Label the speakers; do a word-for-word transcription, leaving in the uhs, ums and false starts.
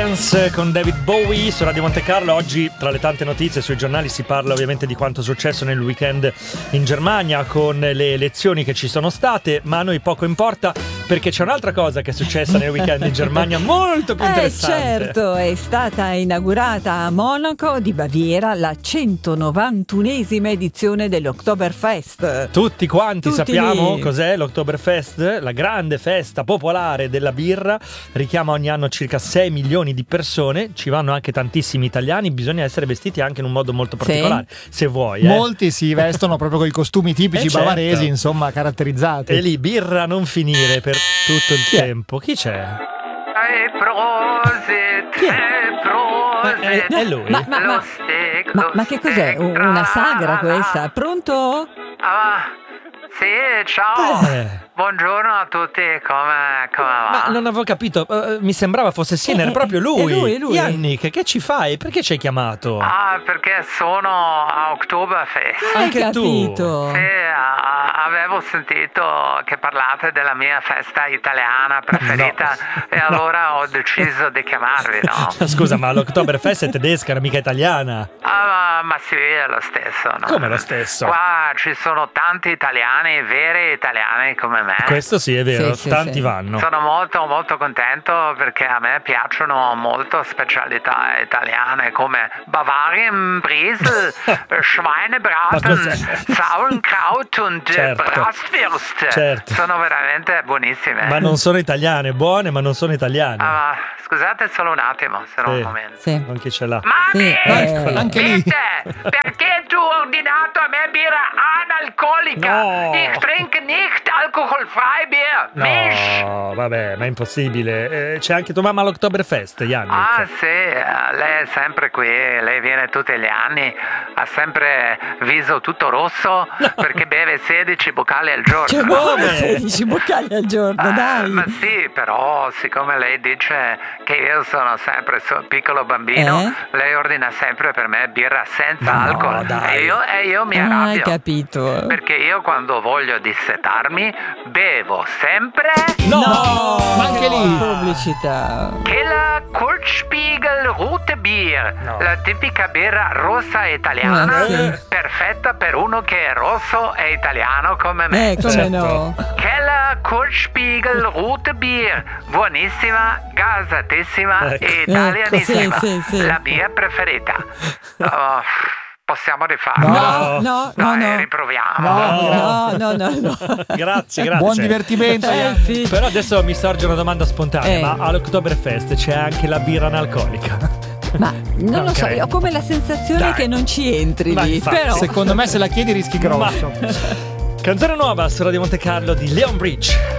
Speaker 1: Dance con David Bowie su Radio Monte Carlo. Oggi tra le tante notizie sui giornali si parla ovviamente di quanto è successo nel weekend in Germania con le elezioni che ci sono state, ma a noi poco importa perché c'è un'altra cosa che è successa nel weekend in Germania molto più interessante.
Speaker 2: Eh certo, è stata inaugurata a Monaco di Baviera la centonovantunesima edizione dell'Oktoberfest.
Speaker 1: Tutti quanti
Speaker 2: Tutti
Speaker 1: sappiamo
Speaker 2: lì.
Speaker 1: cos'è l'Oktoberfest, la grande festa popolare della birra, richiama ogni anno circa sei milioni di persone, ci vanno anche tantissimi italiani, bisogna essere vestiti anche in un modo molto particolare, sì. Se vuoi. Eh.
Speaker 3: Molti si vestono proprio con i costumi tipici
Speaker 1: Eh, certo.
Speaker 3: bavaresi, insomma, caratterizzati.
Speaker 1: E lì birra non finire per tutto il
Speaker 3: Chi è?
Speaker 1: tempo. Chi c'è?
Speaker 4: E prosit,
Speaker 1: Chi è?
Speaker 4: e prosit.
Speaker 1: Eh, è lui?
Speaker 2: Ma, ma,
Speaker 4: Lo
Speaker 2: ma,
Speaker 4: steak,
Speaker 2: ma,
Speaker 4: lo
Speaker 2: ma che cos'è?
Speaker 4: steak,
Speaker 2: Una
Speaker 4: tra
Speaker 2: sagra
Speaker 4: la la.
Speaker 2: questa? Pronto?
Speaker 4: Ah, sì, ciao.
Speaker 1: Eh.
Speaker 4: Buongiorno a tutti, come, come va?
Speaker 1: Ma non avevo capito, eh, mi sembrava fosse Sinner,
Speaker 2: Eh,
Speaker 1: proprio lui.
Speaker 2: è lui, è lui.
Speaker 1: Yannick, che ci fai? Perché ci hai chiamato?
Speaker 4: Ah, perché sono a Oktoberfest.
Speaker 2: Hai
Speaker 1: Anche tu.
Speaker 2: capito?
Speaker 4: Sì, a- avevo sentito che parlate della mia festa italiana preferita e allora ho deciso di chiamarvi, no?
Speaker 1: Scusa, ma l'Oktoberfest è tedesca, era mica italiana.
Speaker 4: Ah, ma, ma sì, è lo stesso, no?
Speaker 1: Come lo stesso?
Speaker 4: Qua ci sono tanti italiani, veri italiani come me.
Speaker 1: Questo sì, è vero,
Speaker 2: Sì, sì,
Speaker 1: tanti
Speaker 2: sì.
Speaker 1: vanno.
Speaker 4: Sono molto molto contento perché a me piacciono molto specialità italiane come Bavarian Brisel, Schweinebraten,
Speaker 1: Ma cos'è?
Speaker 4: Sauerkraut und eh,
Speaker 1: Certo.
Speaker 4: Bratwurst.
Speaker 1: Certo.
Speaker 4: Sono veramente buonissime.
Speaker 1: Ma non sono italiane, buone, ma non sono italiane.
Speaker 4: Ah, ma scusate solo un attimo, se non
Speaker 1: Sì.
Speaker 4: un momento.
Speaker 2: Sì.
Speaker 1: Non chi ce l'ha.
Speaker 2: Sì,
Speaker 4: Mami!
Speaker 2: eh,
Speaker 3: Anche lì.
Speaker 4: Bitte, perché tu hai ordinato a me birra analcolica?
Speaker 1: No.
Speaker 4: Ich trinke nicht alkoholfrei Bier. Mensch!
Speaker 1: No, vabbè, ma è impossibile. Eh, c'è anche tua mamma all'Oktoberfest, Yannick.
Speaker 4: Ah sì, eh, lei è sempre qui, lei viene tutti gli anni, ha sempre viso tutto rosso perché beve sedici boccali al giorno.
Speaker 2: Che buono, sedici boccali al giorno,
Speaker 4: Eh,
Speaker 2: dai.
Speaker 4: ma sì, però siccome lei dice che io sono sempre un piccolo bambino,
Speaker 2: Eh?
Speaker 4: lei ordina sempre per me birra senza
Speaker 1: No,
Speaker 4: alcol
Speaker 1: dai.
Speaker 4: e io, e io mi
Speaker 2: Ah, hai
Speaker 4: arrabbio.
Speaker 2: capito.
Speaker 4: Perché io quando voglio dissetarmi bevo sempre
Speaker 1: No!
Speaker 3: Ma anche lì.
Speaker 2: Pubblicità.
Speaker 4: che la Kurzspiegel Rote Bier,
Speaker 1: No.
Speaker 4: la tipica birra rossa italiana,
Speaker 2: Ah, sì.
Speaker 4: perfetta per uno che è rosso e italiano come me.
Speaker 2: Eh, come
Speaker 1: Certo.
Speaker 2: no?
Speaker 4: Che la Kurzspiegel Rote Bier, buonissima, gasatissima
Speaker 1: Ecco.
Speaker 4: e italianissima,
Speaker 2: Ecco, sì, sì, sì.
Speaker 4: la mia preferita. Oh, possiamo rifarla?
Speaker 2: No, no, no,
Speaker 4: Dai,
Speaker 2: no.
Speaker 4: riproviamo.
Speaker 2: No, no, no, no.
Speaker 1: Grazie, grazie.
Speaker 3: Buon divertimento.
Speaker 2: Eh,
Speaker 3: Yannick.
Speaker 2: sì.
Speaker 1: Però adesso mi sorge una domanda spontanea,
Speaker 2: Eh.
Speaker 1: ma all'Oktoberfest c'è anche la birra analcolica?
Speaker 2: Ma non lo so,
Speaker 1: Ok.
Speaker 2: io ho come la sensazione
Speaker 1: Dai.
Speaker 2: che non ci entri
Speaker 1: Ma
Speaker 2: lì,
Speaker 1: infatti,
Speaker 2: però
Speaker 3: Secondo me se la chiedi rischi grosso.
Speaker 1: Canzone nuova su Radio Monte Carlo di Leon Bridge.